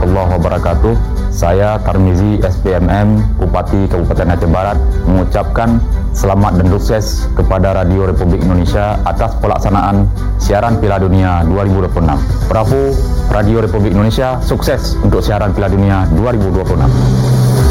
warahmatullahi wabarakatuh. Saya Tarmizi SPMM, Bupati Kabupaten Aceh Barat, mengucapkan selamat dan sukses kepada Radio Republik Indonesia atas pelaksanaan siaran Piala Dunia 2026. Bravo Radio Republik Indonesia, sukses untuk siaran Piala Dunia 2026.